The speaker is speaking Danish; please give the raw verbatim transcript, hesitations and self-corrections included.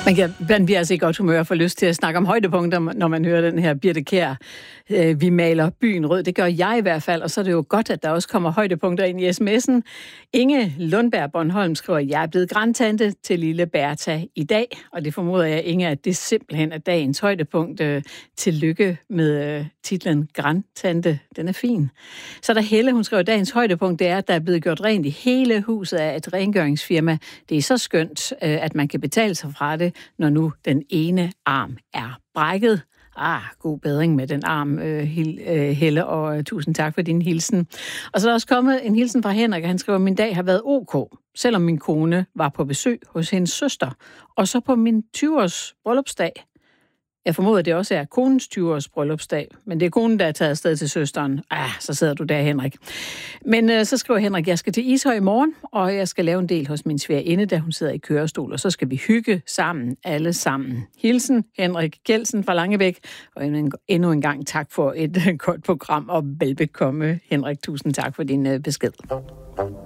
Man, kan, man bliver altså i godt humør for lyst til at snakke om højdepunkter, når man hører den her Birthe Kjær. Øh, vi maler byen rød. Det gør jeg i hvert fald, og så er det jo godt, at der også kommer højdepunkter ind i sms'en. Inge Lundberg Bornholm skriver, jeg er blevet grandtante til lille Bertha i dag, og det formoder jeg, Inge, at det simpelthen er dagens højdepunkt. Øh, tillykke med øh, titlen Grandtante. Den er fin. Så er der Helle, hun skriver, dagens højdepunkt det er, at der er blevet gjort rent i hele huset af et rengøringsfirma. Det er så skønt, øh, at man kan betale sig fra det, når nu den ene arm er brækket. Ah, god bedring med den arm, øh, Helle, og øh, tusind tak for din hilsen. Og så er der også kommet en hilsen fra Henrik, han skriver, min dag har været ok, selvom min kone var på besøg hos hendes søster, og så på min tyve-års bryllupsdag. Jeg formoder, det også er konens tyve-års bryllupsdag, men det er konen, der er taget afsted til søsteren. Ah, så sidder du der, Henrik. Men øh, så skriver Henrik, jeg skal til Ishøj i morgen, og jeg skal lave en del hos min svigerinde, da hun sidder i kørestol, og så skal vi hygge sammen, alle sammen. Hilsen, Henrik Kjeldsen fra Langebæk, og endnu en gang tak for et godt program, og velbekomme, Henrik. Tusind tak for din øh, besked.